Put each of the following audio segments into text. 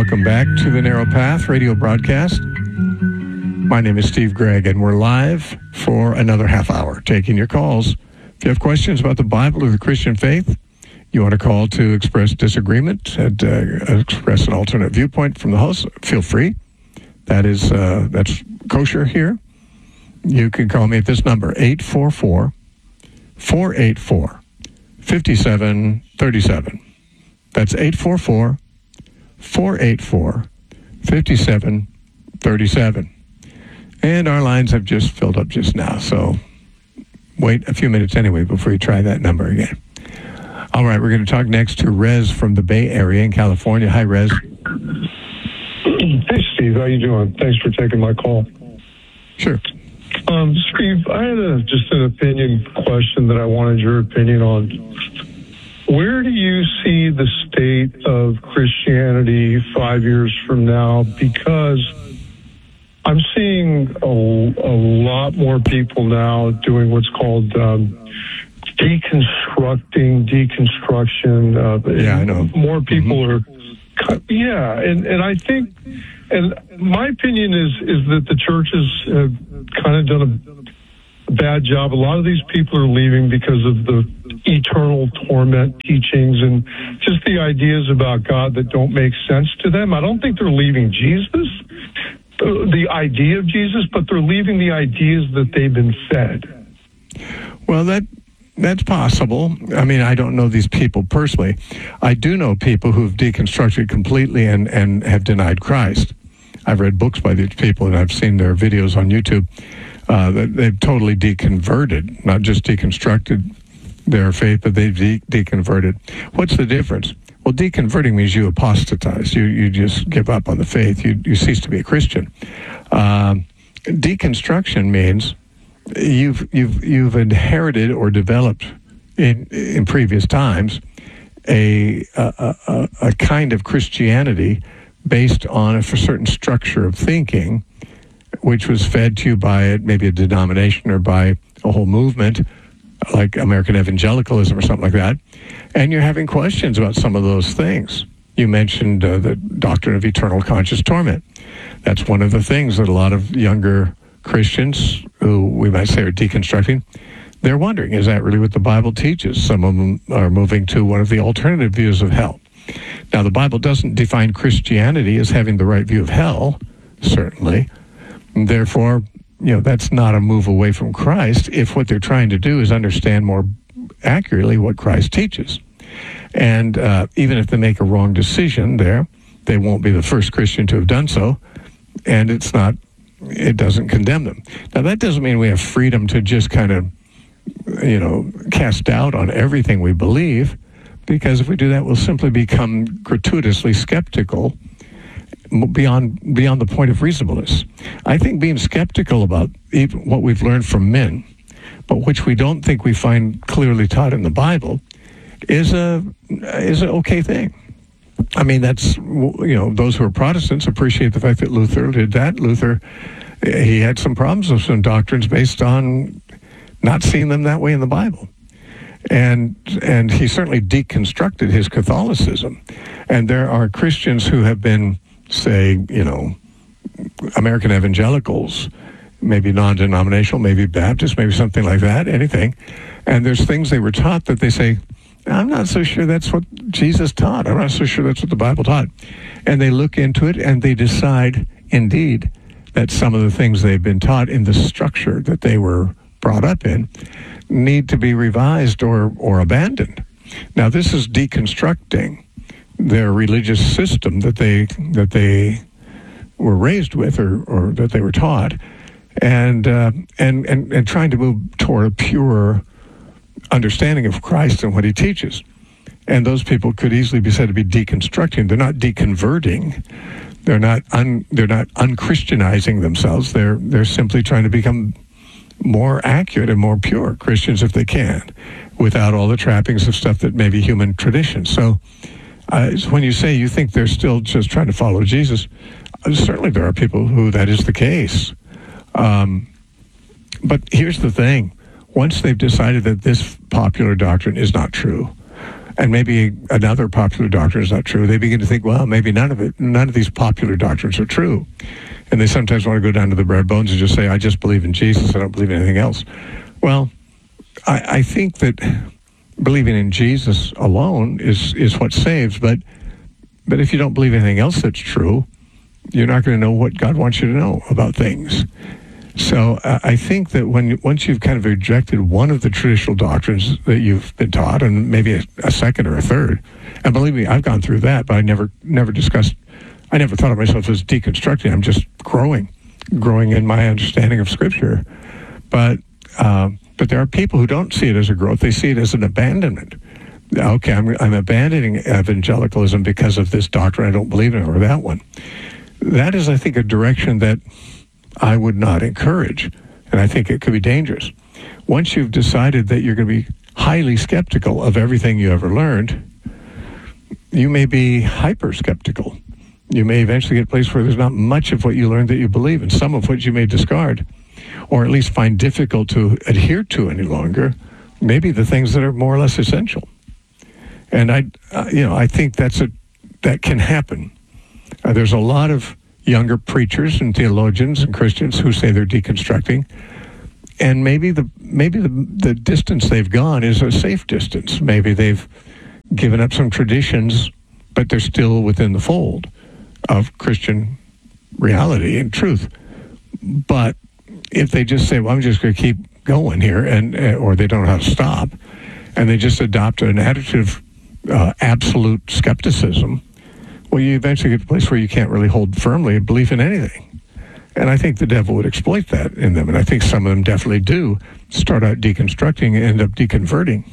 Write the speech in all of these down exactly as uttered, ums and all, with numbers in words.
Welcome back to the Narrow Path radio broadcast. My name is Steve Gregg, and we're live for another half hour, taking your calls. If you have questions about the Bible or the Christian faith, you want to call to express disagreement, and, uh, express an alternate viewpoint from the host, feel free. That is, uh, that's kosher here. You can call me at this number, eight four four, four eight four, five seven three seven. That's eight four four, four eight four, five seven three seven. And our lines have just filled up just now, so wait a few minutes anyway before you try that number again. All right, we're going to talk next to Rez from the Bay Area in California. Hi, Rez. Hey, Steve. How you doing? Thanks for taking my call. Sure. Um, Steve, I had a, just an opinion question that I wanted your opinion on. Where do you see the state of Christianity five years from now? Because I'm seeing a, a lot more people now doing what's called um, deconstructing, deconstruction. Uh, yeah, I know. More people mm-hmm. are, yeah, and, and I think, and my opinion is is that the churches have kind of done a bad job. A lot of these people are leaving because of the eternal torment teachings and just the ideas about God that don't make sense to them. I don't think they're leaving Jesus, the, the idea of Jesus, but they're leaving the ideas that they've been fed. Well, that that's possible. I mean, I don't know these people personally. I do know people who've deconstructed completely and, and have denied Christ. I've read books by these people, and I've seen their videos on YouTube. Uh, that they've totally deconverted, not just deconstructed their faith, but they've de- deconverted. What's the difference? Well, deconverting means you apostatize. You you just give up on the faith. You you cease to be a Christian. Uh, deconstruction means you've you've you've inherited or developed in in previous times a a, a, a kind of Christianity based on a certain structure of thinking, which was fed to you by maybe a denomination or by a whole movement, like American evangelicalism or something like that, and you're having questions about some of those things. You mentioned uh, the doctrine of eternal conscious torment. That's one of the things that a lot of younger Christians, who we might say are deconstructing, they're wondering, is that really what the Bible teaches? Some of them are moving to one of the alternative views of hell. Now, the Bible doesn't define Christianity as having the right view of hell, certainly. Therefore, you know, that's not a move away from Christ if what they're trying to do is understand more accurately what Christ teaches. And uh, even if they make a wrong decision there, they won't be the first Christian to have done so, and it's not, it doesn't condemn them. Now, that doesn't mean we have freedom to just kind of, you know, cast doubt on everything we believe, because if we do that, we'll simply become gratuitously skeptical beyond beyond the point of reasonableness. I think being skeptical about even what we've learned from men, but which we don't think we find clearly taught in the Bible, is a is an okay thing. I mean, that's, you know, those who are Protestants appreciate the fact that Luther did that. Luther, he had some problems with some doctrines based on not seeing them that way in the Bible. And and he certainly deconstructed his Catholicism. And there are Christians who have been, say, you know, American evangelicals, maybe non-denominational, maybe Baptist, maybe something like that, anything. And there's things they were taught that they say, I'm not so sure that's what Jesus taught. I'm not so sure that's what the Bible taught. And they look into it and they decide, indeed, that some of the things they've been taught in the structure that they were brought up in need to be revised or, or abandoned. Now, this is deconstructing their religious system that they that they were raised with or, or that they were taught, and, uh, and and and trying to move toward a pure understanding of Christ and what he teaches. And those people could easily be said to be deconstructing. They're not deconverting. They're not un, they're not unchristianizing themselves. They're they're simply trying to become more accurate and more pure Christians if they can, without all the trappings of stuff that may be human tradition. So uh, when you say you think they're still just trying to follow Jesus, uh, certainly there are people who that is the case. Um, but here's the thing. Once they've decided that this popular doctrine is not true, and maybe another popular doctrine is not true, they begin to think, well, maybe none of it, none of these popular doctrines are true. And they sometimes want to go down to the bare bones and just say, I just believe in Jesus, I don't believe in anything else. Well, I, I think that believing in Jesus alone is, is what saves, but but if you don't believe anything else that's true, you're not going to know what God wants you to know about things. So uh, I think that when once you've kind of rejected one of the traditional doctrines that you've been taught, and maybe a, a second or a third, and believe me, I've gone through that, but I never never discussed, I never thought of myself as deconstructing. I'm just growing, growing in my understanding of Scripture. But um, but there are people who don't see it as a growth; they see it as an abandonment. Okay, I'm I'm abandoning evangelicalism because of this doctrine I don't believe in, or that one. That is, I think, a direction that I would not encourage, and I think it could be dangerous. Once you've decided that you're going to be highly skeptical of everything you ever learned, you may be hyper-skeptical. You may eventually get a place where there's not much of what you learned that you believe, and some of which you may discard, or at least find difficult to adhere to any longer, maybe the things that are more or less essential. And I, uh, you know, I think that's a that can happen. Uh, there's a lot of younger preachers and theologians and Christians who say they're deconstructing, and maybe the maybe the the distance they've gone is a safe distance. Maybe they've given up some traditions, but they're still within the fold of Christian reality and truth. But if they just say, "Well, I'm just going to keep going here," and or they don't know how to stop, and they just adopt an attitude of uh, absolute skepticism, well, you eventually get to a place where you can't really hold firmly a belief in anything. And I think the devil would exploit that in them. And I think some of them definitely do start out deconstructing and end up deconverting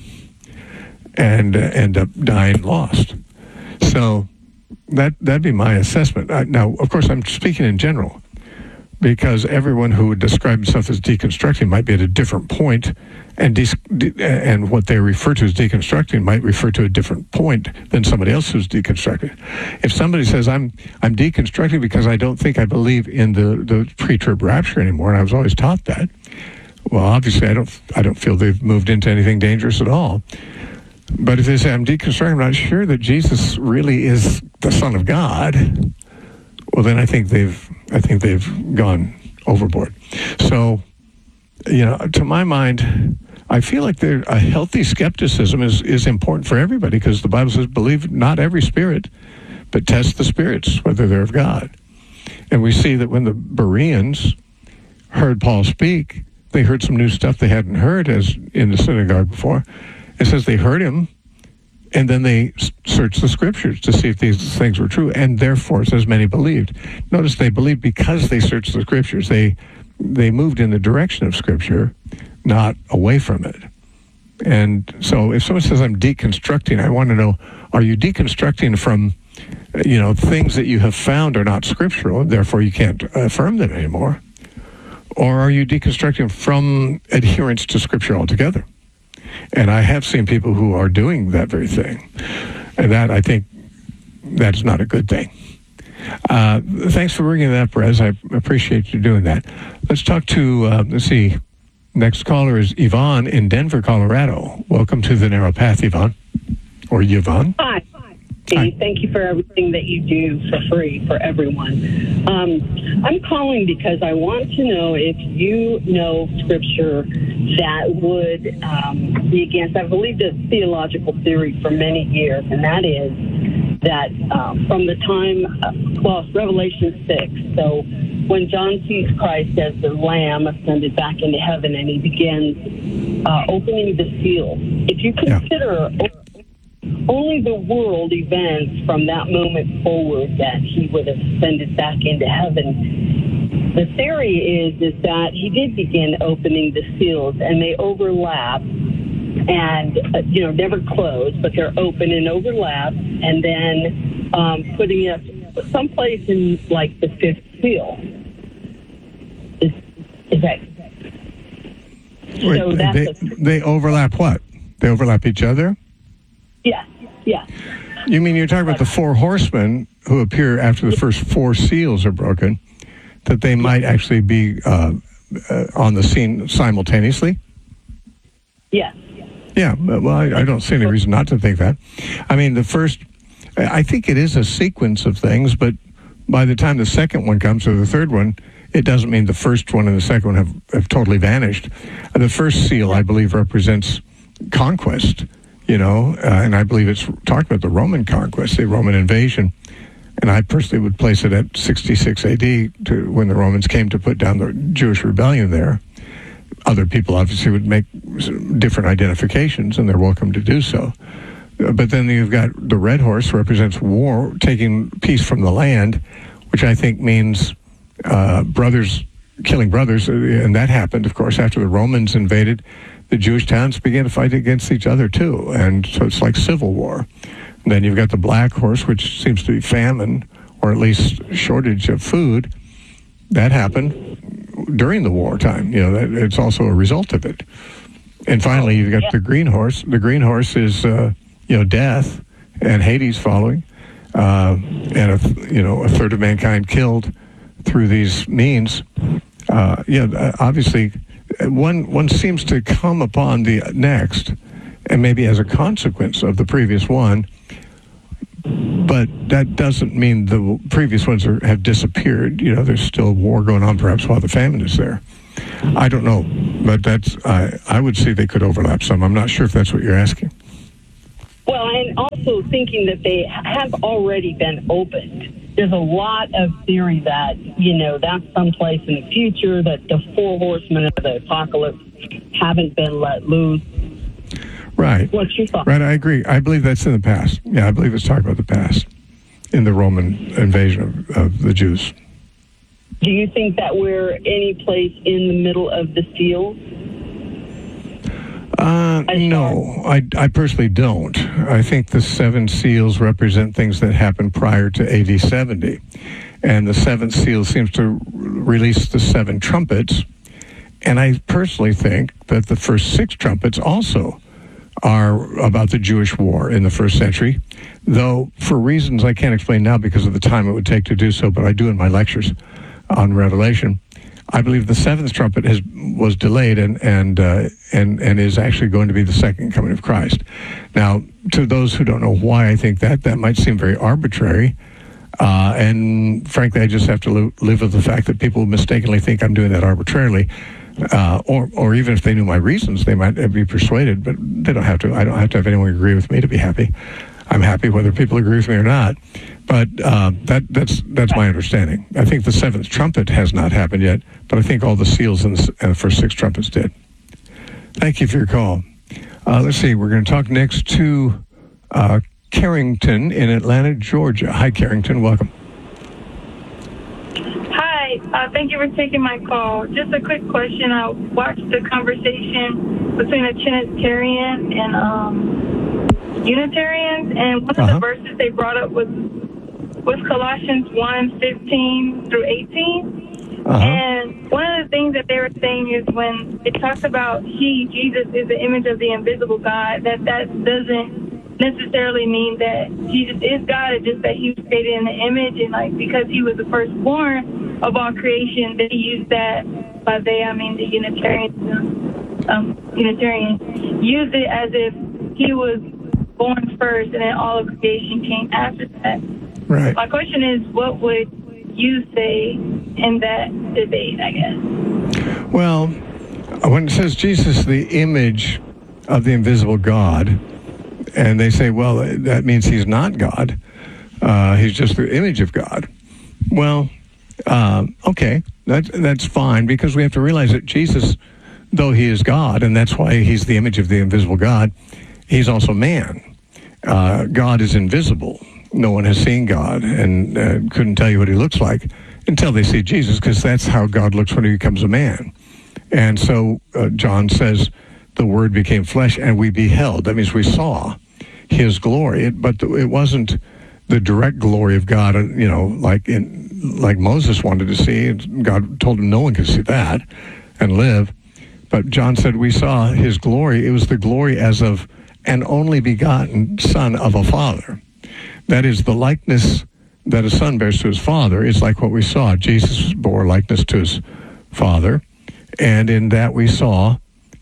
and uh, end up dying lost. So that, that'd be my assessment. I, now, of course, I'm speaking in general, because everyone who would describe himself as deconstructing might be at a different point, and de- de- and what they refer to as deconstructing might refer to a different point than somebody else who's deconstructing. If somebody says, I'm I'm deconstructing because I don't think I believe in the, the pre-trib rapture anymore, and I was always taught that, well, obviously I don't I don't feel they've moved into anything dangerous at all. But if they say, I'm deconstructing, I'm not sure that Jesus really is the Son of God, well, then I think they've I think they've gone overboard. So, you know, to my mind, I feel like there a healthy skepticism is, is important for everybody, because the Bible says, believe not every spirit, but test the spirits, whether they're of God. And we see that when the Bereans heard Paul speak, they heard some new stuff they hadn't heard as in the synagogue before. It says they heard him, and then they searched the Scriptures to see if these things were true, and therefore, it says, many believed. Notice they believed because they searched the Scriptures. They they moved in the direction of Scripture, not away from it. And so if someone says, I'm deconstructing, I want to know, are you deconstructing from, you know, things that you have found are not scriptural, therefore you can't affirm them anymore? Or are you deconstructing from adherence to Scripture altogether? And I have seen people who are doing that very thing. And that, I think, that's not a good thing. Uh, thanks for bringing that up, Perez. I appreciate you doing that. Let's talk to, uh, let's see, next caller is Yvonne in Denver, Colorado. Welcome to The Narrow Path, Yvonne. Or Yvonne. Hi. Hi. Thank you for everything that you do for free for everyone. Um, I'm calling because I want to know if you know Scripture that would um, be against, I believe, the theological theory for many years, and that is that um, from the time, uh, well, Revelation six, so when John sees Christ as the Lamb ascended back into heaven and he begins uh, opening the seal, if you consider yeah. only the world events from that moment forward that he would have ascended back into heaven, the theory is, is that he did begin opening the seals and they overlap and, uh, you know, never close, but they're open and overlap, and then um, putting us someplace in, like, the fifth seal. Is, is that... Wait, so that's they, a, they overlap what? They overlap each other? Yeah, yeah. You mean you're talking about the four horsemen who appear after the first four seals are broken, that they might actually be uh, uh, on the scene simultaneously? Yes. Yeah, well, I, I don't see any reason not to think that. I mean, the first, I think it is a sequence of things, but by the time the second one comes, or the third one, it doesn't mean the first one and the second one have, have totally vanished. The first seal, I believe, represents conquest, you know, uh, and I believe it's talked about the Roman conquest, the Roman invasion. And I personally would place it at sixty-six A D, to when the Romans came to put down the Jewish rebellion there. Other people obviously would make different identifications, and they're welcome to do so. But then you've got the red horse, represents war, taking peace from the land, which I think means uh, brothers killing brothers. And that happened, of course, after the Romans invaded. The Jewish towns began to fight against each other, too. And so it's like civil war. And then you've got the black horse, which seems to be famine, or at least shortage of food. That happened during the wartime. You know, that, it's also a result of it. And finally, you've got yeah. the green horse. The green horse is, uh, you know, death and Hades following, uh, and a, you know, a third of mankind killed through these means. Uh, yeah, obviously, one one seems to come upon the next, and maybe as a consequence of the previous one. But that doesn't mean the previous ones are, have disappeared. You know, there's still war going on, perhaps while the famine is there. I don't know, but that's I, I would say they could overlap some. I'm not sure if that's what you're asking. Well, and also thinking that they have already been opened. There's a lot of theory that, you know, that's someplace in the future, that the four horsemen of the apocalypse haven't been let loose. Right. What's your thought? Right, I agree. I believe that's in the past. Yeah, I believe it's talking about the past in the Roman invasion of, of the Jews. Do you think that we're any place in the middle of the seals? Uh, no, I, I personally don't. I think the seven seals represent things that happened prior to A D seventy. And the seventh seal seems to release the seven trumpets. And I personally think that the first six trumpets also are about the Jewish war in the first century, though for reasons I can't explain now because of the time it would take to do so, but I do in my lectures on Revelation. I believe the seventh trumpet has was delayed and and uh, and and is actually going to be the second coming of Christ. Now, to those who don't know why I think that, that might seem very arbitrary, uh, and frankly, I just have to li- live with the fact that people mistakenly think I'm doing that arbitrarily. Uh, or, or even if they knew my reasons, they might be persuaded, but they don't have to. I don't have to have anyone agree with me to be happy. I'm happy whether people agree with me or not. But uh, that, that's that's my understanding. I think the seventh trumpet has not happened yet, but I think all the seals in the, in the first six trumpets did. Thank you for your call. Uh, let's see. We're going to talk next to uh, Carrington in Atlanta, Georgia. Hi, Carrington. Welcome. Uh, thank you for taking my call. Just a quick question. I watched the conversation between a Trinitarian and um, Unitarians, and one of uh-huh. the verses they brought up was was Colossians one fifteen through eighteen. Uh-huh. And one of the things that they were saying is when it talks about he, Jesus, is the image of the invisible God, that that doesn't necessarily mean that Jesus is God. It's just that he was created in the image, and like because he was the firstborn of all creation, they use that. By they, I mean the Unitarians. Um, Unitarians use it as if he was born first, and then all of creation came after that. Right. My question is, what would you say in that debate? I guess. Well, when it says Jesus, the image of the invisible God, and they say, well, that means he's not God. Uh, he's just the image of God. Well. Uh, okay, that's, that's fine, because we have to realize that Jesus, though he is God, and that's why he's the image of the invisible God, he's also man. Uh, God is invisible. No one has seen God and uh, couldn't tell you what he looks like until they see Jesus, because that's how God looks when he becomes a man. And so uh, John says, the Word became flesh and we beheld. That means we saw his glory, it, but it wasn't the direct glory of God, you know, like in like Moses wanted to see. God told him no one could see that and live. But John said we saw his glory. It was the glory as of an only begotten son of a father. That is, the likeness that a son bears to his father is like what we saw. Jesus bore likeness to his father, and in that we saw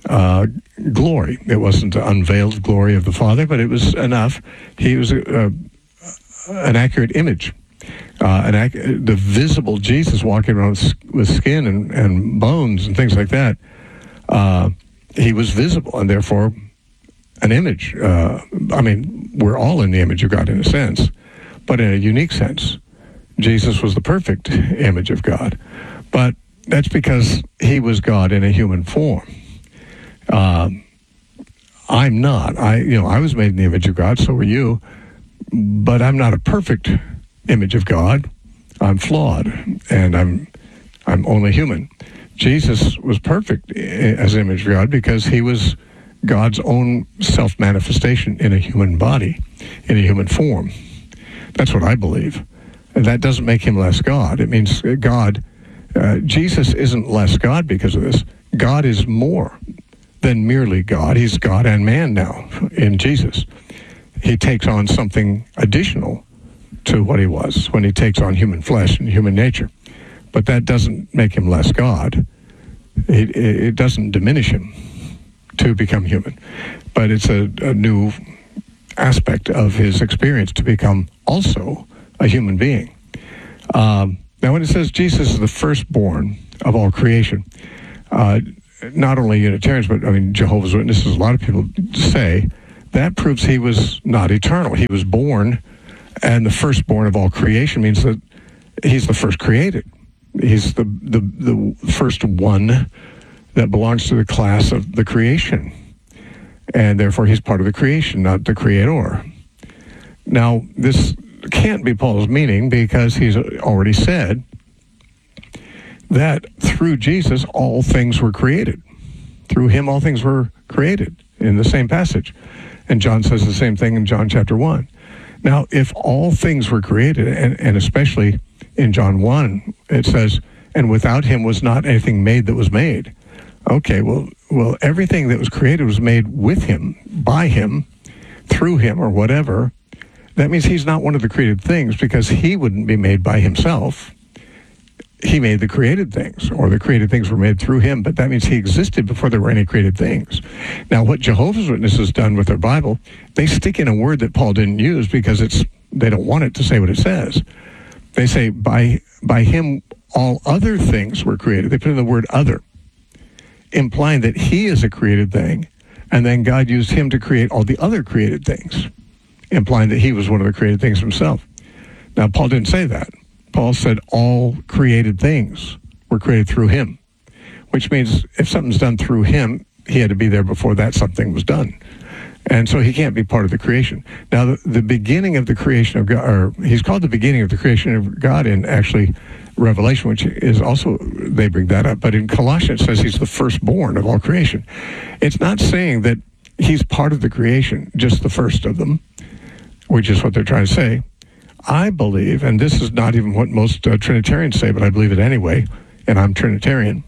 uh, glory. It wasn't the unveiled glory of the Father, but it was enough. He was a, a, an accurate image. Uh, an ac- the visible Jesus walking around with, with skin and, and bones and things like that, uh, he was visible, and therefore an image. Uh, I mean, we're all in the image of God in a sense, but in a unique sense. Jesus was the perfect image of God. But that's because he was God in a human form. Um, I'm not. I, you know, I was made in the image of God, so were you, but I'm not a perfect image of God. I'm flawed, and I'm I'm only human. Jesus was perfect as an image of God because he was God's own self-manifestation in a human body, in a human form. That's what I believe. And that doesn't make him less God. It means God, uh, Jesus isn't less God because of this. God is more than merely God. He's God and man now in Jesus. He takes on something additional to what he was when he takes on human flesh and human nature. But that doesn't make him less God. It, it doesn't diminish him to become human. But it's a, a new aspect of his experience to become also a human being. Um, now, when it says Jesus is the firstborn of all creation, uh, not only Unitarians, but I mean Jehovah's Witnesses, a lot of people say that proves he was not eternal. He was born, and the firstborn of all creation means that he's the first created. He's the, the, the first one that belongs to the class of the creation. And therefore he's part of the creation, not the creator. Now, this can't be Paul's meaning because he's already said that through Jesus all things were created. Through him all things were created in the same passage. And John says the same thing in John chapter one. Now, if all things were created, and, and especially in John one, it says, and without him was not anything made that was made. Okay, well, well, everything that was created was made with him, by him, through him, or whatever. That means he's not one of the created things because he wouldn't be made by himself. He made the created things, or the created things were made through him, but that means he existed before there were any created things. Now, what Jehovah's Witnesses has done with their Bible, they stick in a word that Paul didn't use because it's they don't want it to say what it says. They say, by by him all other things were created. They put in the word other, implying that he is a created thing, and then God used him to create all the other created things, implying that he was one of the created things himself. Now, Paul didn't say that. Paul said all created things were created through him, which means if something's done through him, he had to be there before that something was done. And so he can't be part of the creation. Now, the, the beginning of the creation of God, or he's called the beginning of the creation of God in actually Revelation, which is also, they bring that up. But in Colossians it says he's the firstborn of all creation. It's not saying that he's part of the creation, just the first of them, which is what they're trying to say. I believe, and this is not even what most uh, Trinitarians say, but I believe it anyway, and I'm Trinitarian.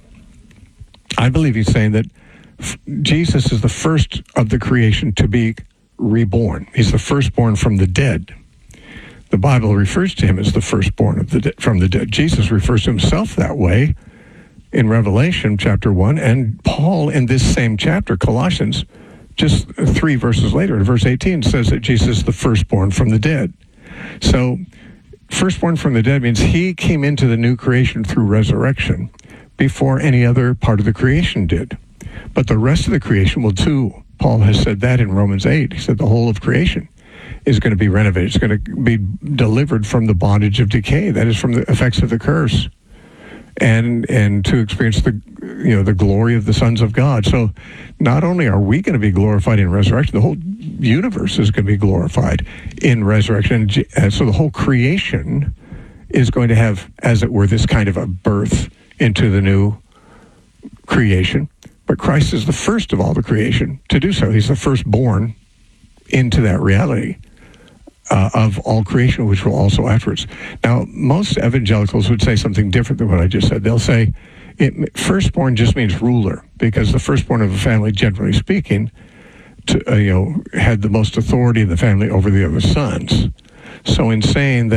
I believe he's saying that f- Jesus is the first of the creation to be reborn. He's the firstborn from the dead. The Bible refers to him as the firstborn of the de- from the dead. Jesus refers to himself that way in Revelation chapter one, and Paul in this same chapter, Colossians, just three verses later, in verse eighteen, says that Jesus is the firstborn from the dead. So, firstborn from the dead means he came into the new creation through resurrection before any other part of the creation did. But the rest of the creation will too. Paul has said that in Romans eight. He said the whole of creation is going to be renovated. It's going to be delivered from the bondage of decay. That is from the effects of the curse. And and to experience the you know the glory of the sons of God. So not only are we going to be glorified in resurrection, the whole universe is going to be glorified in resurrection. And so the whole creation is going to have, as it were, this kind of a birth into the new creation. But Christ is the first of all the creation to do so. He's the firstborn into that reality uh, of all creation, which will also afterwards. Now, most evangelicals would say something different than what I just said. They'll say, it, firstborn just means ruler, because the firstborn of a family, generally speaking, to, uh, you know, had the most authority in the family over the other sons. So in saying that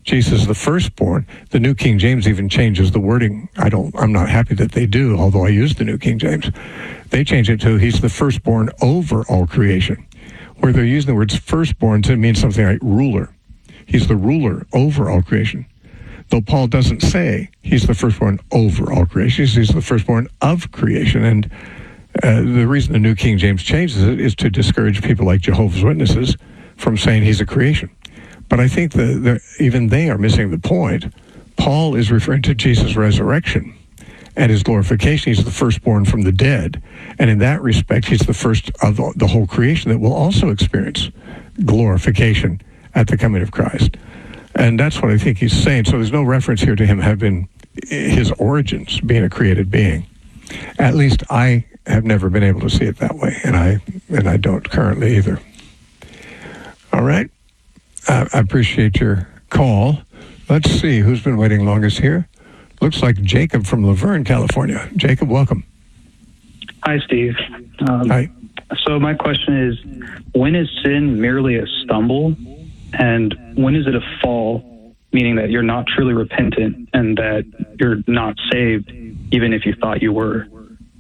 Jesus is the firstborn. The New King James even changes the wording. I don't, I'm not happy that they do, although I use the New King James. They change it to he's the firstborn over all creation, where they're using the words firstborn to mean something like ruler. He's the ruler over all creation. Though Paul doesn't say he's the firstborn over all creation, he's the firstborn of creation. And uh, the reason the New King James changes it is to discourage people like Jehovah's Witnesses from saying he's a creation. But I think that the, even they are missing the point. Paul is referring to Jesus' resurrection and his glorification. He's the firstborn from the dead. And in that respect, he's the first of the whole creation that will also experience glorification at the coming of Christ. And that's what I think he's saying. So there's no reference here to him having his origins being a created being. At least I have never been able to see it that way, and I and I don't currently either. All right. I appreciate your call. Let's see who's been waiting longest here. Looks like Jacob from Laverne, California. Jacob, welcome. Hi, Steve. Um, Hi. So my question is, when is sin merely a stumble, and when is it a fall, meaning that you're not truly repentant and that you're not saved, even if you thought you were?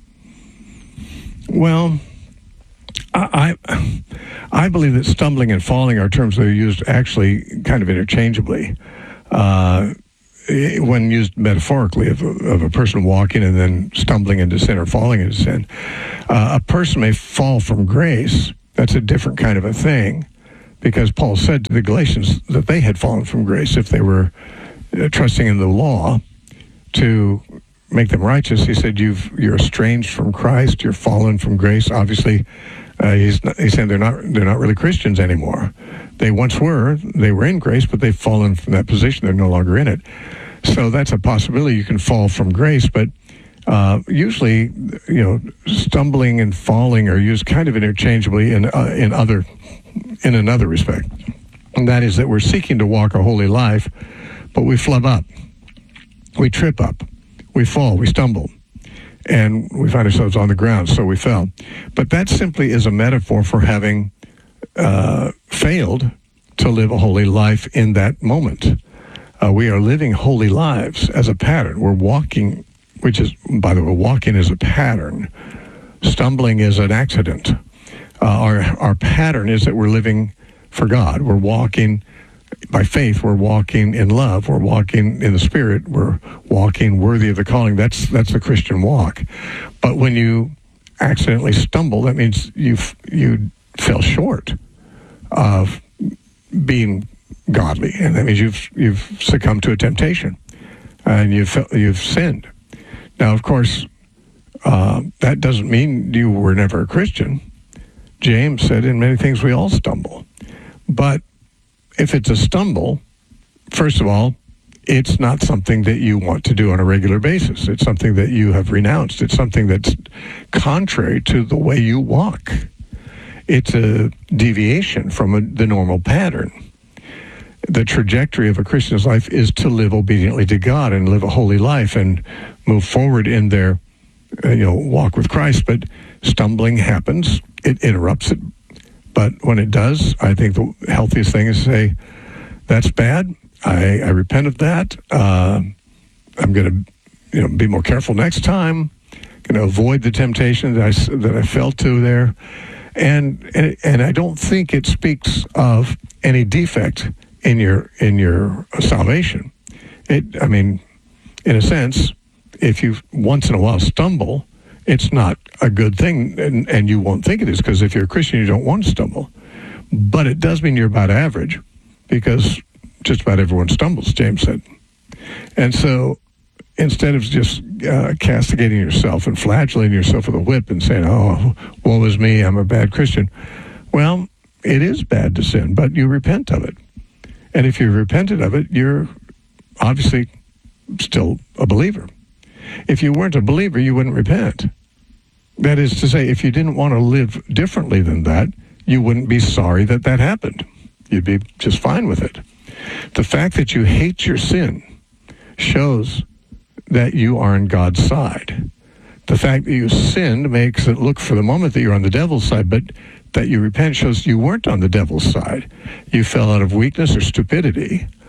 Well, I, I I believe that stumbling and falling are terms that are used actually kind of interchangeably. Uh, when used metaphorically, of a, of a person walking and then stumbling into sin or falling into sin. Uh, a person may fall from grace. That's a different kind of a thing, because Paul said to the Galatians that they had fallen from grace if they were uh, trusting in the law to make them righteous. He said, You've, you're estranged from Christ, you're fallen from grace. Obviously, uh, he's, not, he's saying they're not, they're not really Christians anymore. They once were, they were in grace, but they've fallen from that position. They're no longer in it. So that's a possibility. You can fall from grace, but uh, usually, you know, stumbling and falling are used kind of interchangeably in uh, in other in another respect, and that is that we're seeking to walk a holy life, but we flub up, we trip up, we fall, we stumble, and we find ourselves on the ground, so we fell. But that simply is a metaphor for having uh, failed to live a holy life in that moment. Uh, we are living holy lives as a pattern. We're walking, which is, by the way, walking is a pattern. Stumbling is an accident. Uh, our our pattern is that we're living for God. We're walking by faith. We're walking in love. We're walking in the Spirit. We're walking worthy of the calling. That's that's the Christian walk. But when you accidentally stumble, that means you you fell short of being godly, and that means you've you've succumbed to a temptation, and you've you've sinned. Now, of course, uh, that doesn't mean you were never a Christian. James said, "In many things we all stumble." But if it's a stumble, first of all, it's not something that you want to do on a regular basis. It's something that you have renounced. It's something that's contrary to the way you walk. It's a deviation from a, the normal pattern. The trajectory of a Christian's life is to live obediently to God and live a holy life and move forward in their, uh, you know, walk with Christ. But stumbling happens. It interrupts it. But when it does, I think the healthiest thing is to say, that's bad. I, I repent of that. Uh, I'm going to, you know, be more careful next time. Going to avoid the temptation that I, that I fell to there. And, and and I don't think it speaks of any defect in your in your salvation. It, I mean, in a sense, if you once in a while stumble, it's not a good thing, and, and you won't think it is, because if you're a Christian, you don't want to stumble. But it does mean you're about average, because just about everyone stumbles, James said. And so instead of just uh, castigating yourself and flagellating yourself with a whip and saying, oh, woe is me, I'm a bad Christian, well, it is bad to sin, but you repent of it. And if you've repented of it, you're obviously still a believer. If you weren't a believer, you wouldn't repent. That is to say, if you didn't want to live differently than that, you wouldn't be sorry that that happened. You'd be just fine with it. The fact that you hate your sin shows that you are on God's side. The fact that you sinned makes it look for the moment that you're on the devil's side, but that you repent shows you weren't on the devil's side. You fell out of weakness or stupidity,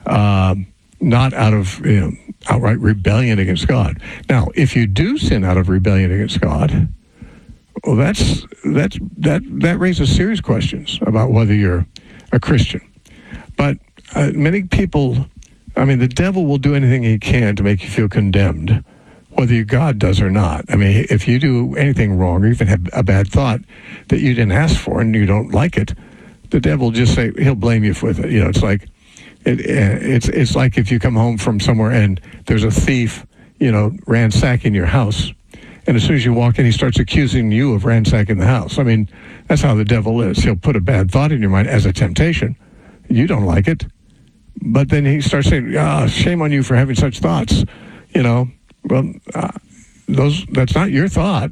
uh, not out of you know, outright rebellion against God. Now, if you do sin out of rebellion against God, well, that's that's that that raises serious questions about whether you're a Christian. But uh, many people, I mean, the devil will do anything he can to make you feel condemned, whether God does or not. I mean, if you do anything wrong or even have a bad thought that you didn't ask for and you don't like it, the devil will just say, he'll blame you for it. You know, it's like, it, it's it's like if you come home from somewhere and there's a thief, you know, ransacking your house. And as soon as you walk in, he starts accusing you of ransacking the house. I mean, that's how the devil is. He'll put a bad thought in your mind as a temptation. You don't like it. But then he starts saying, ah, shame on you for having such thoughts. You know, well, uh, those that's not your thought.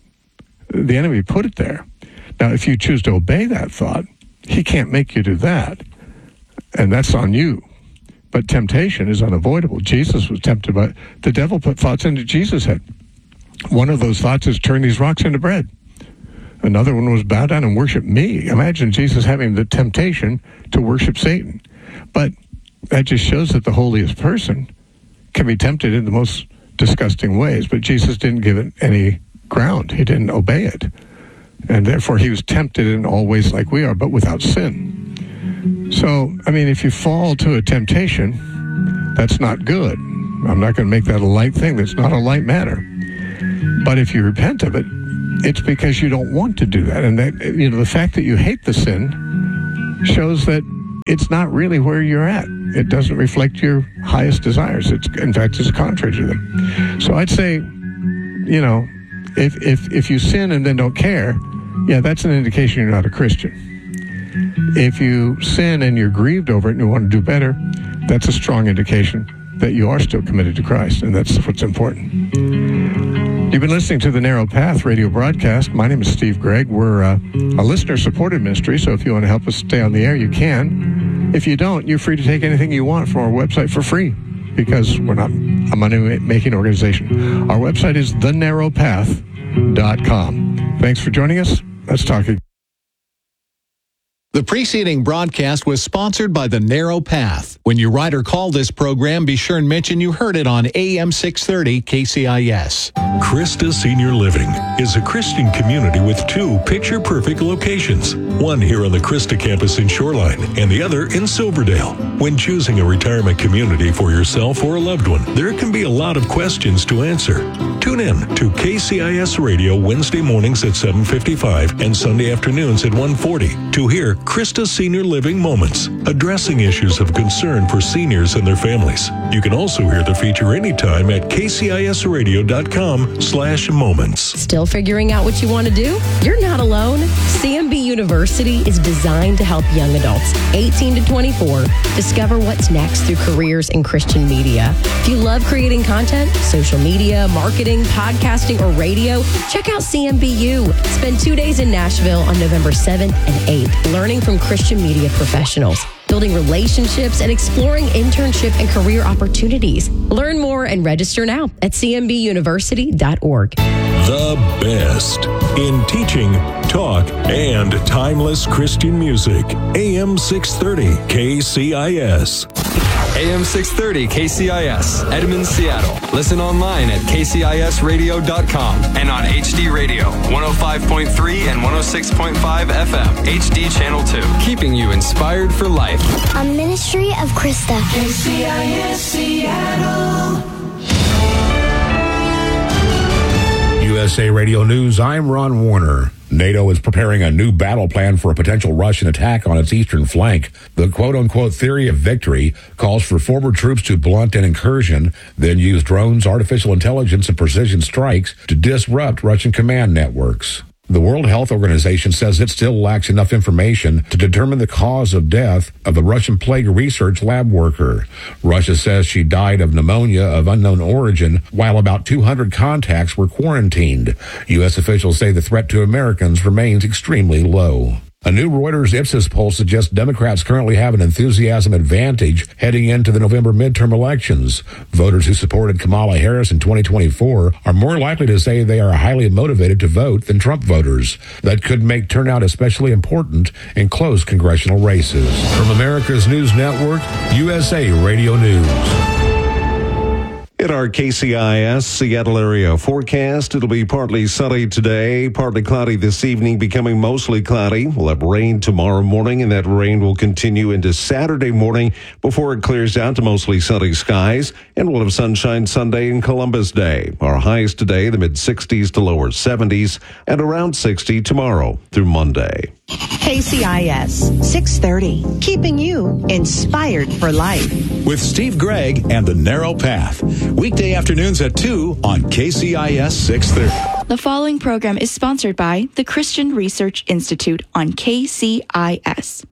The enemy put it there. Now, if you choose to obey that thought, he can't make you do that. And that's on you. But temptation is unavoidable. Jesus was tempted by, the devil put thoughts into Jesus' head. One of those thoughts is turn these rocks into bread. Another one was bow down and worship me. Imagine Jesus having the temptation to worship Satan. But that just shows that the holiest person can be tempted in the most disgusting ways. But Jesus didn't give it any ground. He didn't obey it. And therefore he was tempted in all ways like we are, but without sin. So, I mean, if you fall to a temptation, that's not good. I'm not going to make that a light thing. That's not a light matter. But if you repent of it, it's because you don't want to do that. And that, you know, the fact that you hate the sin shows that it's not really where you're at. It doesn't reflect your highest desires. It's, in fact, it's contrary to them. So I'd say, you know, if if if you sin and then don't care, yeah, that's an indication you're not a Christian. If you sin and you're grieved over it and you want to do better, that's a strong indication that you are still committed to Christ, and that's what's important. You've been listening to the Narrow Path radio broadcast. My name is Steve Gregg. We're uh, a listener-supported ministry, so if you want to help us stay on the air, you can. If you don't, you're free to take anything you want from our website for free, because we're not a money-making organization. Our website is the narrow path dot com. Thanks for joining us. Let's talk again. The preceding broadcast was sponsored by The Narrow Path. When you write or call this program, be sure and mention you heard it on A M six thirty K C I S. Christa Senior Living is a Christian community with two picture-perfect locations. One here on the Christa campus in Shoreline and the other in Silverdale. When choosing a retirement community for yourself or a loved one, there can be a lot of questions to answer. Tune in to K C I S Radio Wednesday mornings at seven fifty-five and Sunday afternoons at one forty to hear Christa Senior Living Moments, addressing issues of concern for seniors and their families. You can also hear the feature anytime at k c i s radio dot com slash moments. Still figuring out what you want to do? You're not alone. C M B University is designed to help young adults, eighteen to twenty-four, discover what's next through careers in Christian media. If you love creating content, social media, marketing, podcasting, or radio, check out C M B U. Spend two days in Nashville on November seventh and eighth, learning from Christian media professionals, building relationships, and exploring internship and career opportunities. Learn more and register now at c m b university dot org. The best in teaching, talk, and timeless Christian music. A M six thirty K C I S. A M six thirty K C I S, Edmond, Seattle. Listen online at k c i s radio dot com and on H D Radio, one oh five point three and one oh six point five F M, H D Channel two. Keeping you inspired for life. A ministry of Christa. K C I S Seattle. U S A Radio News, I'm Ron Warner. NATO is preparing a new battle plan for a potential Russian attack on its eastern flank. The quote-unquote theory of victory calls for forward troops to blunt an incursion, then use drones, artificial intelligence, and precision strikes to disrupt Russian command networks. The World Health Organization says it still lacks enough information to determine the cause of death of the Russian plague research lab worker. Russia says she died of pneumonia of unknown origin, while about two hundred contacts were quarantined. U S officials say the threat to Americans remains extremely low. A new Reuters Ipsos poll suggests Democrats currently have an enthusiasm advantage heading into the November midterm elections. Voters who supported Kamala Harris in twenty twenty-four are more likely to say they are highly motivated to vote than Trump voters. That could make turnout especially important in close congressional races. From America's News Network, U S A Radio News. In our K C I S Seattle area forecast, it'll be partly sunny today, partly cloudy this evening, becoming mostly cloudy. We'll have rain tomorrow morning, and that rain will continue into Saturday morning before it clears out to mostly sunny skies. And we'll have sunshine Sunday and Columbus Day. Our highs today, the mid-sixties to lower seventies, and around sixty tomorrow through Monday. K C I S six thirty, keeping you inspired for life. With Steve Gregg and The Narrow Path. Weekday afternoons at two on K C I S six thirty. The following program is sponsored by the Christian Research Institute on K C I S.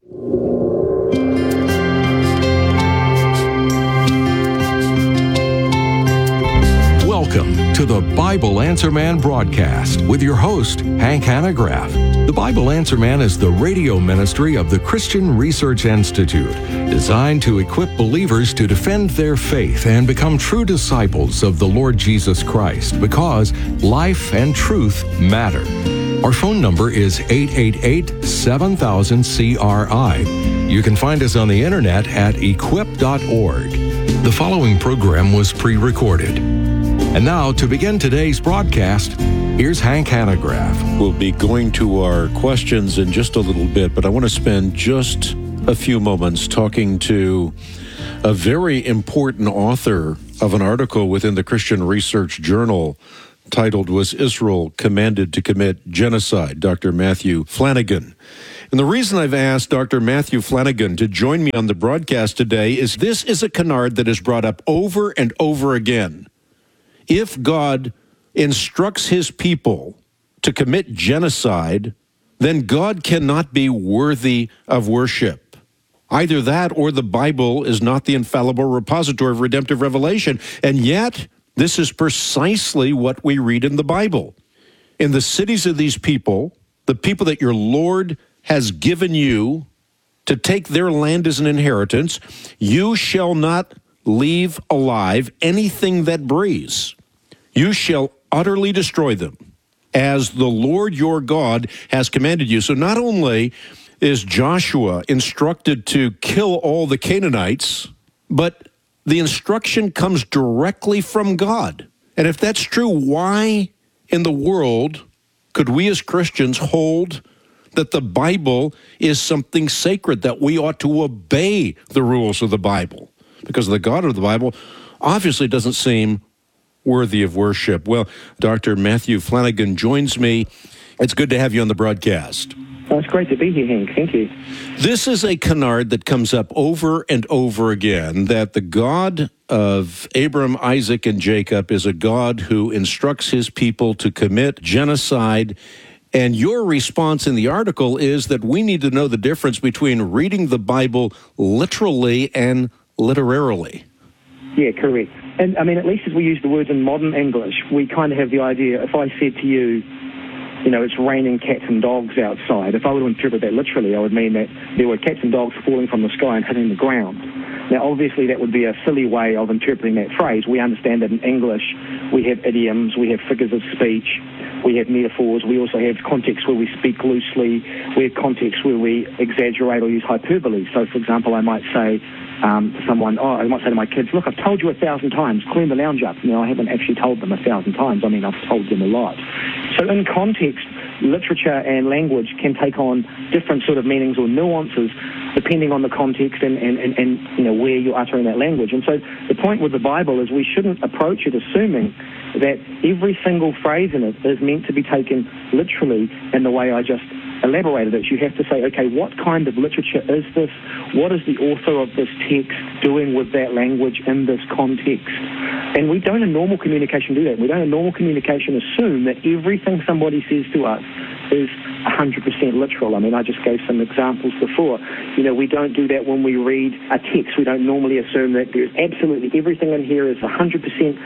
Welcome to the Bible Answer Man broadcast with your host, Hank Hanegraaff. The Bible Answer Man is the radio ministry of the Christian Research Institute, designed to equip believers to defend their faith and become true disciples of the Lord Jesus Christ, because life and truth matter. Our phone number is eight eight eight, seven thousand, C R I. You can find us on the internet at equip dot org. The following program was pre-recorded. And now, to begin today's broadcast, here's Hank Hanegraaff. We'll be going to our questions in just a little bit, but I want to spend just a few moments talking to a very important author of an article within the Christian Research Journal titled, "Was Israel Commanded to Commit Genocide?" Doctor Matthew Flanagan. And the reason I've asked Doctor Matthew Flanagan to join me on the broadcast today is this is a canard that is brought up over and over again. If God instructs his people to commit genocide, then God cannot be worthy of worship. Either that or the Bible is not the infallible repository of redemptive revelation. And yet, this is precisely what we read in the Bible. In the cities of these people, the people that your Lord has given you to take their land as an inheritance, you shall not leave alive anything that breathes. You shall utterly destroy them, as the Lord your God has commanded you. So not only is Joshua instructed to kill all the Canaanites, but the instruction comes directly from God. And if that's true, why in the world could we as Christians hold that the Bible is something sacred, that we ought to obey the rules of the Bible? Because the God of the Bible obviously doesn't seem worthy of worship. Well, Doctor Matthew Flanagan joins me. It's good to have you on the broadcast. Oh, it's great to be here, Hank. Thank you. This is a canard that comes up over and over again, that the God of Abram, Isaac, and Jacob is a God who instructs his people to commit genocide. And your response in the article is that we need to know the difference between reading the Bible literally and literarily. Yeah, correct. And I mean, at least as we use the words in modern English, we kind of have the idea, if I said to you, you know, it's raining cats and dogs outside, if I were to interpret that literally, I would mean that there were cats and dogs falling from the sky and hitting the ground. Now, obviously, that would be a silly way of interpreting that phrase. We understand that in English, we have idioms, we have figures of speech, we have metaphors, we also have contexts where we speak loosely, we have contexts where we exaggerate or use hyperbole. So, for example, I might say um, to someone, oh, I might say to my kids, look, I've told you a thousand times, clean the lounge up. You know, I haven't actually told them a thousand times. I mean, I've told them a lot. So in context, literature and language can take on different sort of meanings or nuances depending on the context and, and, and, and you know where you're uttering that language. And so the point with the Bible is we shouldn't approach it assuming that every single phrase in it is meant to be taken literally in the way I just elaborated it. You have to say, okay, what kind of literature is this? What is the author of this text doing with that language in this context? And we don't in normal communication do that. We don't in normal communication assume that everything somebody says to us is one hundred percent literal. I mean, I just gave some examples before. You know, we don't do that when we read a text. We don't normally assume that there's absolutely everything in here is one hundred percent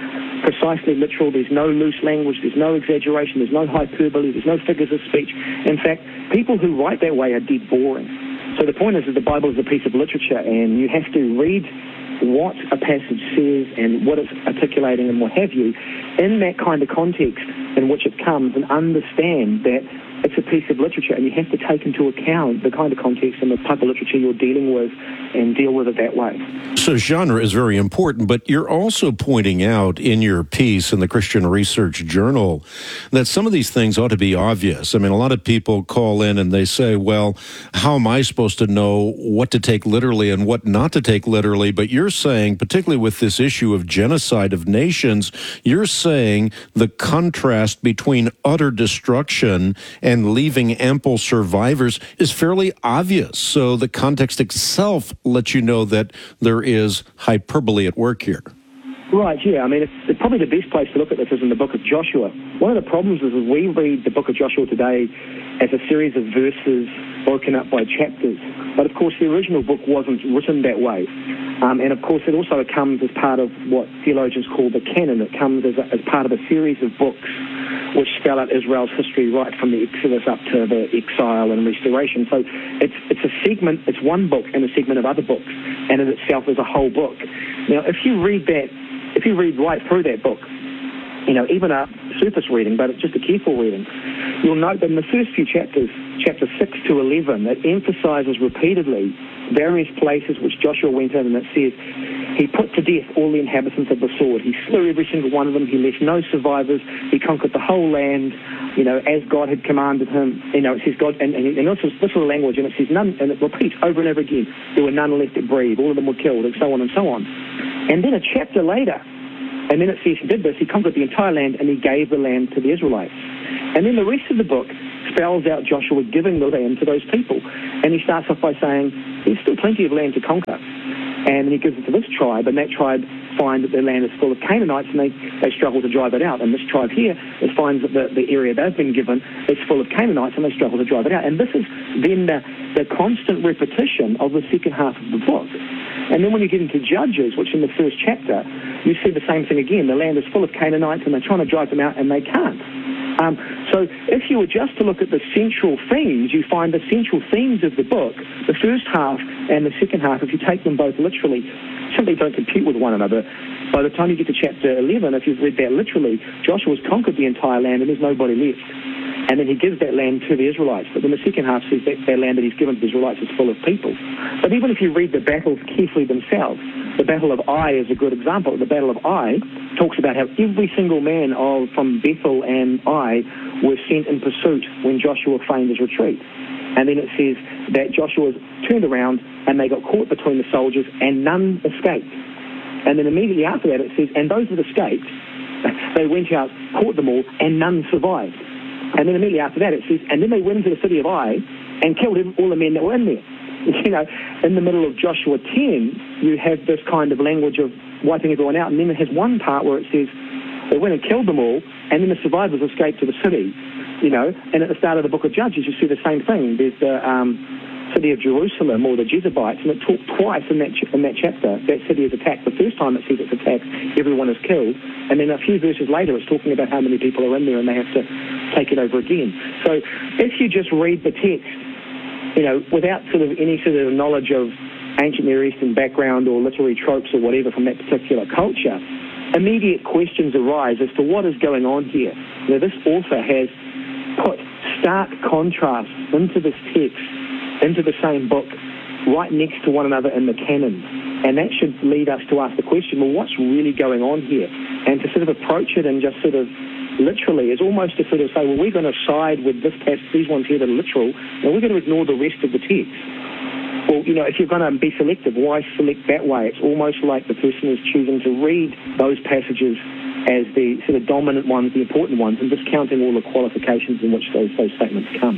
precisely literal. There's no loose language. There's no exaggeration. There's no hyperbole. There's no figures of speech. In fact, people who write that way are dead boring. So the point is that the Bible is a piece of literature, and you have to read what a passage says and what it's articulating and what have you in that kind of context in which it comes, and understand that it's a piece of literature, and you have to take into account the kind of context and the type of literature you're dealing with and deal with it that way. So genre is very important, but you're also pointing out in your piece in the Christian Research Journal that some of these things ought to be obvious. I mean, a lot of people call in and they say, well, how am I supposed to know what to take literally and what not to take literally? But you're saying, particularly with this issue of genocide of nations, you're saying the contrast between utter destruction and and leaving ample survivors is fairly obvious. So the context itself lets you know that there is hyperbole at work here. Right, yeah. I mean, it's, it's probably the best place to look at this is in the book of Joshua. One of the problems is, is we read the book of Joshua today as a series of verses broken up by chapters. But, of course, the original book wasn't written that way. Um, and, of course, it also comes as part of what theologians call the canon. It comes as, a, as part of a series of books which spell out Israel's history right from the Exodus up to the exile and restoration. So it's it's a segment, it's one book and a segment of other books, and in itself is a whole book. Now, if you read that, if you read right through that book, you know, even a surface reading, but it's just a careful reading, you'll note that in the first few chapters, chapter six to eleven, it emphasizes repeatedly various places which Joshua went in, and it says he put to death all the inhabitants of the sword. He slew every single one of them. He left no survivors. He conquered the whole land, you know, as God had commanded him. You know, it says God, and, and, and this is this is the language, and it says none, and it repeats over and over again, there were none left that breathed. All of them were killed, and so on and so on. And then a chapter later, and then it says he did this, he conquered the entire land, and he gave the land to the Israelites. And then the rest of the book spells out Joshua giving the land to those people. And he starts off by saying, there's still plenty of land to conquer. And then he gives it to this tribe, and that tribe finds that their land is full of Canaanites, and they, they struggle to drive it out. And this tribe here it finds that the, the area they've been given is full of Canaanites, and they struggle to drive it out. And this is then the, the constant repetition of the second half of the book. And then when you get into Judges, which in the first chapter, you see the same thing again. The land is full of Canaanites, and they're trying to drive them out, and they can't. Um, so if you were just to look at the central themes, you find the central themes of the book, the first half and the second half, if you take them both literally, simply don't compete with one another. By the time you get to chapter eleven, if you've read that literally, Joshua's conquered the entire land and there's nobody left. And then he gives that land to the Israelites. But then the second half says that that land that he's given to the Israelites is full of people. But even if you read the battles carefully themselves, the Battle of Ai is a good example. The Battle of Ai talks about how every single man of, from Bethel and Ai were sent in pursuit when Joshua feigned his retreat. And then it says that Joshua turned around and they got caught between the soldiers and none escaped. And then immediately after that it says, and those that escaped, they went out, caught them all, and none survived. And then immediately after that it says, and then they went into the city of Ai and killed all the men that were in there. You know, in the middle of Joshua ten, you have this kind of language of wiping everyone out. And then it has one part where it says they went and killed them all, and then the survivors escaped to the city. You know, and at the start of the book of Judges, you see the same thing. There's the um, city of Jerusalem, or the Jebusites, and it talks twice in that ch- in that chapter. That city is attacked. The first time it says it's attacked, everyone is killed. And then a few verses later, it's talking about how many people are in there, and they have to take it over again. So if you just read the text, you know, without sort of any sort of knowledge of ancient Near Eastern background or literary tropes or whatever from that particular culture, immediate questions arise as to what is going on here. You know, this author has put stark contrasts into this text, into the same book, right next to one another in the canon. And that should lead us to ask the question, well, what's really going on here? And to sort of approach it and just sort of literally is almost to sort of say, well, we're going to side with this passage, these ones here that are literal, and we're going to ignore the rest of the text. Well, you know, if you're going to be selective, why select that way? It's almost like the person is choosing to read those passages as the sort of dominant ones, the important ones, and discounting all the qualifications in which those, those statements come.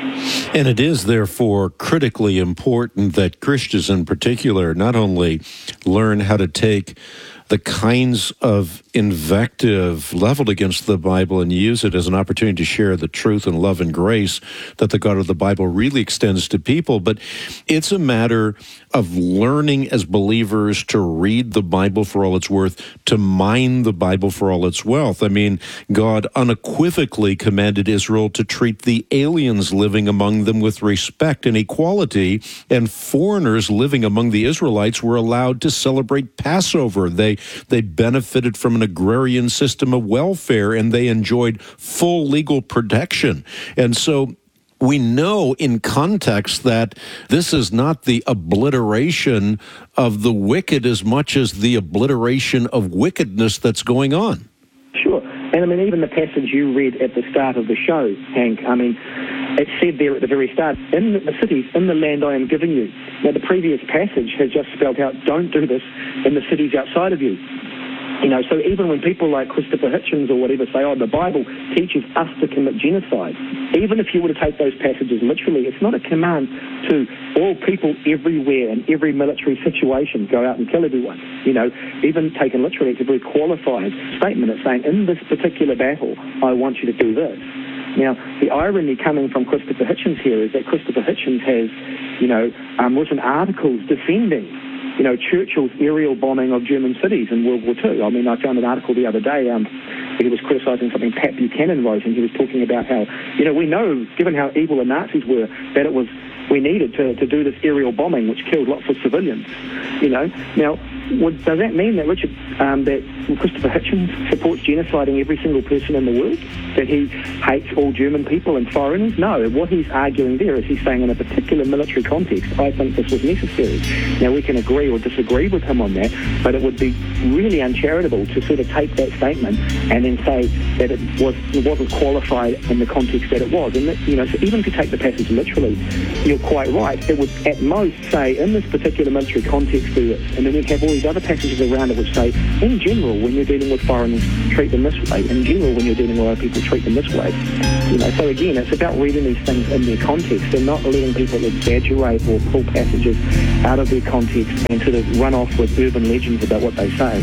And it is, therefore, critically important that Christians in particular not only learn how to take the kinds of invective leveled against the Bible and use it as an opportunity to share the truth and love and grace that the God of the Bible really extends to people. But it's a matter of learning as believers to read the Bible for all it's worth, to mine the Bible for all its wealth. I mean, God unequivocally commanded Israel to treat the aliens living among them with respect and equality, and foreigners living among the Israelites were allowed to celebrate Passover. They they benefited from an agrarian system of welfare, and they enjoyed full legal protection. And so we know in context that this is not the obliteration of the wicked as much as the obliteration of wickedness that's going on. Sure. And I mean, even the passage you read at the start of the show, Hank, I mean, it said there at the very start, in the cities, in the land I am giving you. Now, the previous passage has just spelled out, don't do this in the cities outside of you. You know, so even when people like Christopher Hitchens or whatever say, oh, the Bible teaches us to commit genocide, even if you were to take those passages literally, it's not a command to all people everywhere in every military situation go out and kill everyone. You know, even taken literally, it's a very qualified statement. It's saying, in this particular battle, I want you to do this. Now, the irony coming from Christopher Hitchens here is that Christopher Hitchens has, you know, um, written articles defending you know, Churchill's aerial bombing of German cities in World War Two. I mean, I found an article the other day um, where he was criticising something Pat Buchanan wrote, and he was talking about how, you know, we know, given how evil the Nazis were, that it was, we needed to, to do this aerial bombing, which killed lots of civilians, you know. Now, would, does that mean that Richard, um, that Christopher Hitchens supports genociding every single person in the world? That he hates all German people and foreigners? No. What he's arguing there is he's saying in a particular military context, I think this was necessary. Now, we can agree or disagree with him on that, but it would be really uncharitable to sort of take that statement and then say that it, was, it wasn't qualified in the context that it was. And, that, you know, so even if you take the passage literally, you're quite right. It would at most say, in this particular military context, do this. And then we'd have all these other passages around it which say, in general, when you're dealing with foreigners, treat them this way. In general, when you're dealing with other people, treat them this way. You know, so again, it's about reading these things in their context and not letting people exaggerate or pull passages out of their context and sort of run off with urban legends about what they say.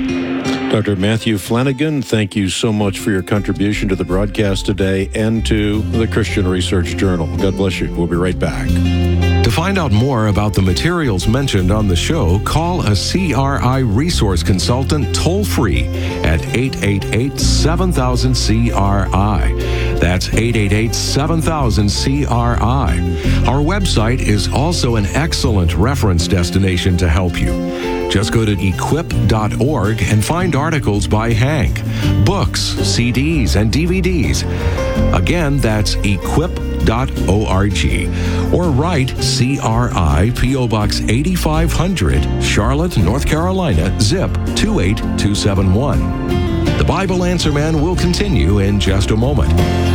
Doctor Matthew Flanagan, thank you so much for your contribution to the broadcast today and to the Christian Research Journal. God bless you. We'll be right back. To find out more about the materials mentioned on the show, call a C R I resource consultant toll-free at eight eight eight, seven thousand, C R I. That's eight eight eight, seven thousand, C R I. Our website is also an excellent reference destination to help you. Just go to equip dot org and find articles by Hank, books, C Ds, and D V Ds. Again, that's equip dot org. Or write C R I, P O Box eighty-five hundred, Charlotte, North Carolina, zip two eight two seven one. The Bible Answer Man will continue in just a moment.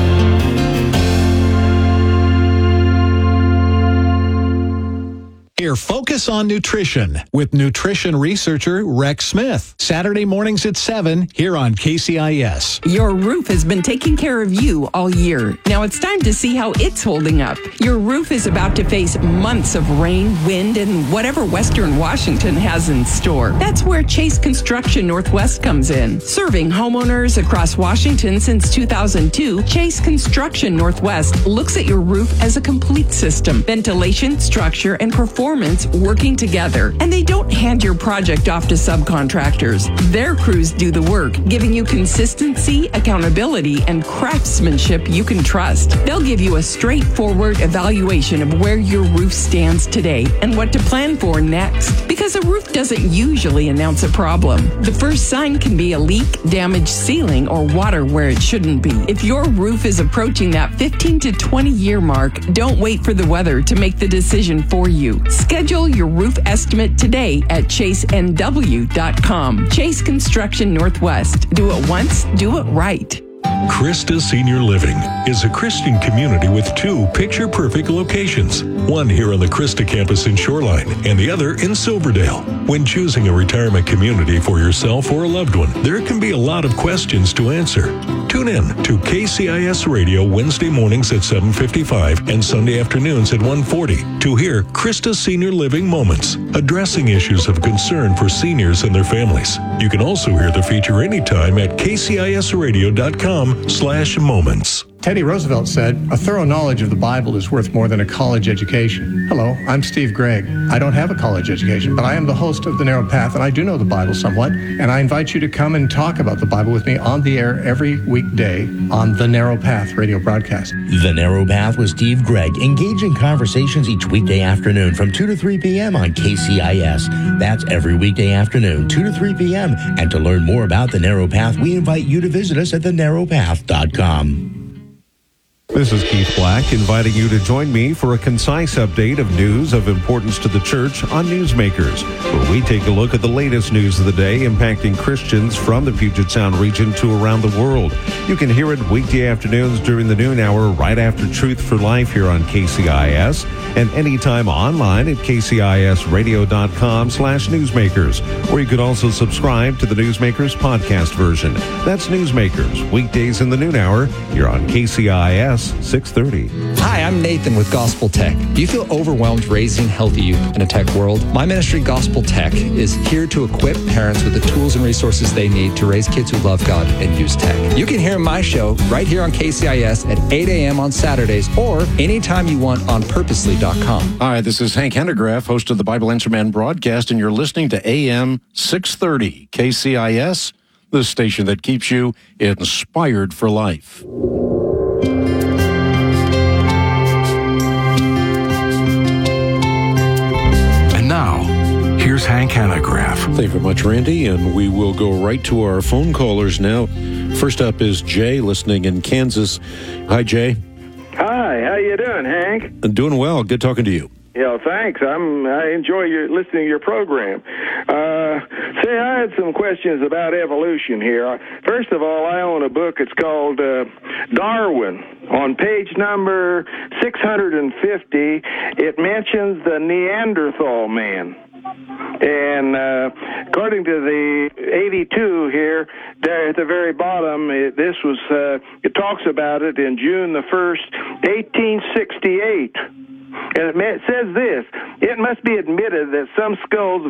Hear Focus on Nutrition with nutrition researcher Rex Smith. Saturday mornings at seven here on K C I S. Your roof has been taking care of you all year. Now it's time to see how it's holding up. Your roof is about to face months of rain, wind, and whatever Western Washington has in store. That's where Chase Construction Northwest comes in. Serving homeowners across Washington since two thousand two, Chase Construction Northwest looks at your roof as a complete system. Ventilation, structure, and performance working together. And they don't hand your project off to subcontractors. Their crews do the work, giving you consistency, accountability, and craftsmanship you can trust. They'll give you a straightforward evaluation of where your roof stands today and what to plan for next. Because a roof doesn't usually announce a problem. The first sign can be a leak, damaged ceiling, or water where it shouldn't be. If your roof is approaching that fifteen to twenty year mark, don't wait for the weather to make the decision for you. Schedule your roof estimate today at chase n w dot com. Chase Construction Northwest. Do it once, do it right. Christa Senior Living is a Christian community with two picture-perfect locations, one here on the Christa campus in Shoreline and the other in Silverdale. When choosing a retirement community for yourself or a loved one, there can be a lot of questions to answer. Tune in to K C I S Radio Wednesday mornings at seven fifty-five and Sunday afternoons at one forty to hear Krista Senior Living Moments, addressing issues of concern for seniors and their families. You can also hear the feature anytime at k c i s radio dot com slash moments. Teddy Roosevelt said, "A thorough knowledge of the Bible is worth more than a college education." Hello, I'm Steve Gregg. I don't have a college education, but I am the host of The Narrow Path, and I do know the Bible somewhat, and I invite you to come and talk about the Bible with me on the air every weekday on The Narrow Path radio broadcast. The Narrow Path with Steve Gregg. Engage in conversations each weekday afternoon from two to three p.m. on K C I S. That's every weekday afternoon, two to three p.m. And to learn more about The Narrow Path, we invite you to visit us at the narrow path dot com. This is Keith Black inviting you to join me for a concise update of news of importance to the church on Newsmakers, where we take a look at the latest news of the day impacting Christians from the Puget Sound region to around the world. You can hear it weekday afternoons during the noon hour right after Truth for Life here on K C I S, and anytime online at k c i s radio dot com slash newsmakers, or you can also subscribe to the Newsmakers podcast version. That's Newsmakers, weekdays in the noon hour here on K C I S six thirty. Hi, I'm Nathan with Gospel Tech. Do you feel overwhelmed raising healthy youth in a tech world? My ministry, Gospel Tech, is here to equip parents with the tools and resources they need to raise kids who love God and use tech. You can hear my show right here on K C I S at eight a.m. on Saturdays or anytime you want on purposely dot com. Hi, this is Hank Hendegraff, host of the Bible Answer Man broadcast, and you're listening to A M six thirty K C I S, the station that keeps you inspired for life. Now, here's Hank Hanegraaff. Thank you very much, Randy, and we will go right to our phone callers now. First up is Jay, listening in Kansas. Hi, Jay. Hi, how you doing, Hank? Doing well. Good talking to you. Yeah, thanks. I'm. I enjoy your listening to your program. Uh, say, I had some questions about evolution here. First of all, I own a book. It's called uh, Darwin. On page number six hundred fifty, it mentions the Neanderthal man. And uh, according to the eighty-two here, there at the very bottom, it, this was, uh, it talks about it in June the first, eighteen sixty-eight. And it says this: it must be admitted that some skulls